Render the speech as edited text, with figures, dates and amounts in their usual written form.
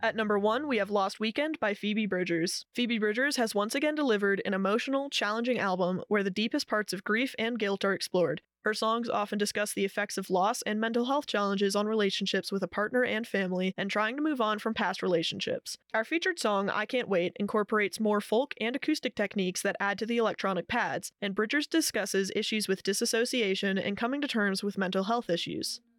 At number 1, we have Lost Weekend by Phoebe Bridgers. Phoebe Bridgers has once again delivered an emotional, challenging album where the deepest parts of grief and guilt are explored. Her songs often discuss the effects of loss and mental health challenges on relationships with a partner and family, and trying to move on from past relationships. Our featured song, I Can't Wait, incorporates more folk and acoustic techniques that add to the electronic pads, and Bridgers discusses issues with disassociation and coming to terms with mental health issues.